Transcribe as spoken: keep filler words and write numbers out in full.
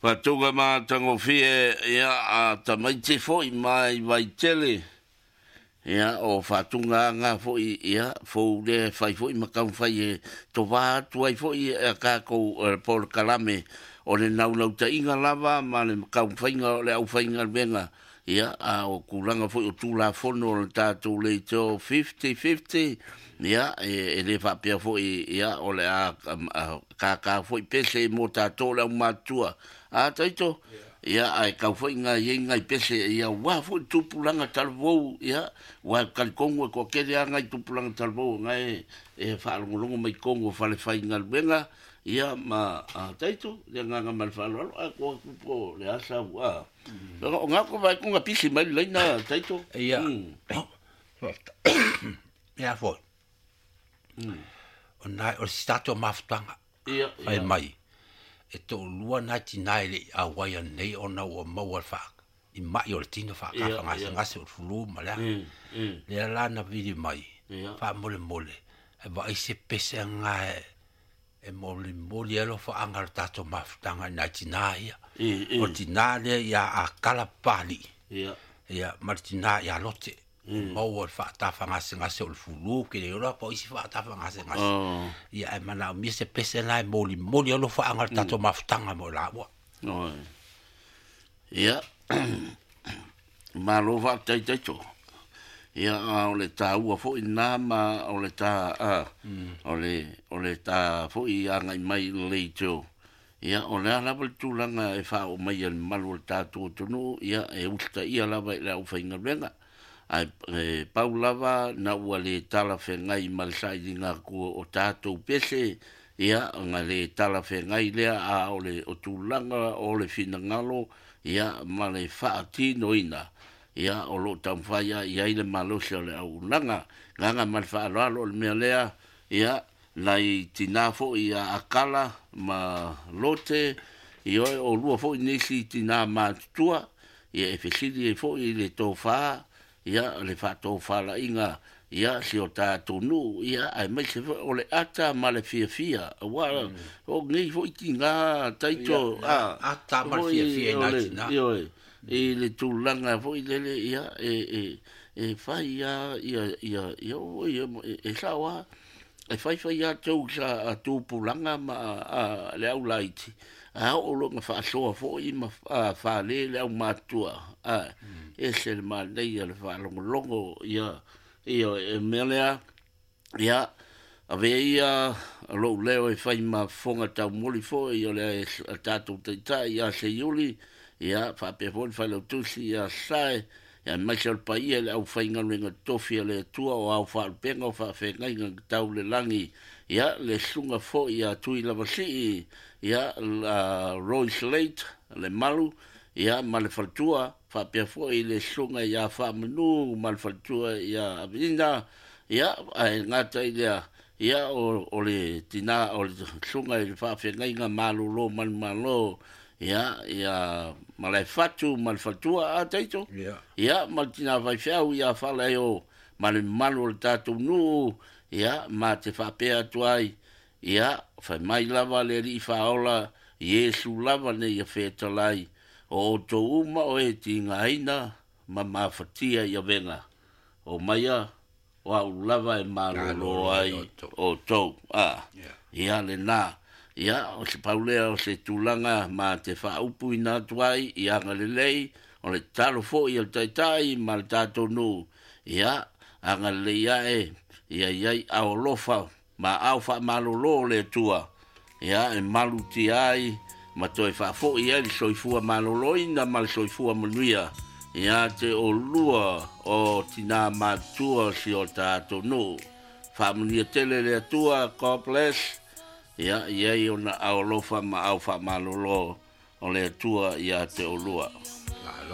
Fatunga ma tango fie ia a tamaiti fo i mai vai tele. Ia o fatunga nga fo i ia fo le fai fo i makau fai e to va tu ai fo i ka ko por kalame o le nau nau ta inga lava ma le makau fai nga le au fai nga venga. Ia a o kulanga fo o tu la fono le tatu le to fifty fifty. Ia e le fa pia fo i ia o le a ka ka fo i pese mo tatu le matua. A taito ia ai ka foi nga yenga i pese ia wa foi tupulanga talvo ia wa kalkongo ko kele nga tupulanga talvo nga e e fa longo mai kongo fa le fai nga benga ia ma a taito ia nga nga mal fa lo a ko ko le asa wa pero nga ko vai ko nga pisi mai le na taito ia ia foi o na o stato maftanga ia ai mai e to lua na tinai le a wai nei ona o mau al fa i mai o tino fa ka fa ngase ngase o fulu mala le la na vidi mai fa mole mole e va i se pese nga e mole mole elo fa angal tato maftanga na tinai o tinai ya a kala pali ia ia martina ya lote mau al fa ta fa ngase ngase o fulu ke le ora po i fa ta fa ngase ngase ia e mana mi se pese na moli moli lo fa angal tato maftanga mo la wa no ia ma lo va tai tai to ia o le ta u fo ina ma o le ta a o le o le ta fo i anga mai le to ia o le ala bel tu langa e fa o mai el mal o ta tu tu no ia e usta ia la va la u fa inga venga ai paulava na wale tala fengai malsai dinga ku o tato pese ia nga le tala fengai le a ole o tulanga ole finangalo ia male faati noina ia o lo tamfaya ia ile malo le au langa nganga mal fa lo le melea ia lai tinafo ia akala ma lote ia o lu fo nisi tina ma tua ia e fesidi fo ile tofa ia le fato fala inga ia si o ta tonu ia ai mai se o le ata ma le fia fia wa o ngi fo itinga taito a ata ma fia fia na tina io e le tulanga fo ile ia e e e fai ia ia ia io e sawa e fai fai ia tau sa tu pulanga ma a le au laiti a o lo nga fa so fo i ma fa le le au matua a e se le mal dei le fa longo longo ia ia e melea ia ave ia lo leo e fai ma fonga tau moli fo ia le tatu tita ia se yuli ia fa pe fo fa lo tusi ia sai ia mai se pa ia le au fai ngal tofi le tua o au fa penga fa fe ngai tau le langi ia le sunga fo ia tui la vasi ia la Royce Late le malu ia mal faltua fa pe fo ile sunga ia fa menu mal faltua ia vinda ia ai ngata ia ia o o le tina o sunga ile fa fe ngai nga malu lo mal malo ia ia mal fatu mal faltua a taito ia mal tina vai fau ia fa le o mal malu tatu nu ia ma te fa pe atuai ia fa mai lava le ri fa ola Yesu lava ne ia fetalai o to uma o e tinga ina ma ma fatia ia venga o maia o au lava e malo ai o to a ia le na ia o se paulea o se tulanga ma te fa upu ina tuai ia ngale lei o le talo fo ia taitai ma le tato nu ia anga le ia e ia ia au lofa ma au fa malo lo le tua ia e malu ti ai ma toi fa fo ia li soifua maloloina mal soifua manuia ia te o lua o tina matua si o tato no fa manuia tele le tua God bless ia ia i ona au lofa ma au fa malolo o le tua ia te o lua